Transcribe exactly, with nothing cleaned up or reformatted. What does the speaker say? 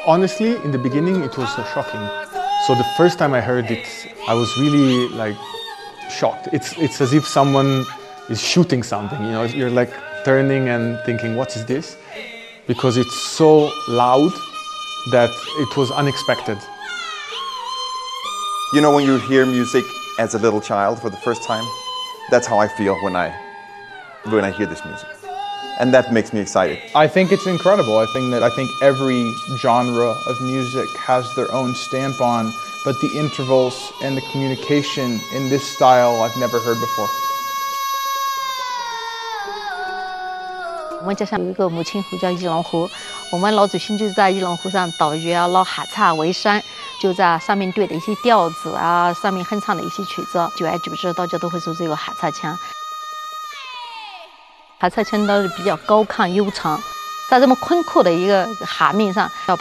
Honestly, in the beginning, it was so shocking. So the first time I heard it, I was really like shocked. It's it's as if someone is shooting something. You know, you're like turning and thinking, "What is this?" Because it's so loud that it was unexpected. You know, when you hear music as a little child for the first time, that's how I feel when I when I hear this music. And that makes me excited. I think it's incredible. I think that I think every genre of music has their own stamp on, but the intervals and the communication in this style I've never heard before. 我们家乡有一个母亲湖叫一龙湖，我们老祖先就在一龙湖上倒鱼啊、捞哈叉为生，就在上面对的一些调子啊，上面哼唱的一些曲子，久而久之，大家都会说这个哈叉腔。哈叉腔都是比较高亢悠长，在这么宽阔的一个海面上，要